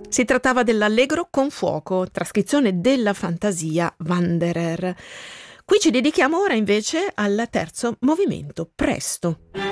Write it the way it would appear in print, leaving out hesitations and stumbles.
Si trattava dell'Allegro con fuoco, trascrizione della fantasia Wanderer. Qui ci dedichiamo ora invece al terzo movimento, Presto.